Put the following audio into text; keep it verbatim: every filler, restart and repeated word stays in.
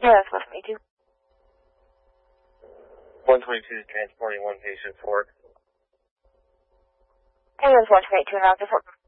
Yeah, that's West twenty-two. one twenty-two is transporting one patient for. Hey, that's one twenty-two, now to Fort.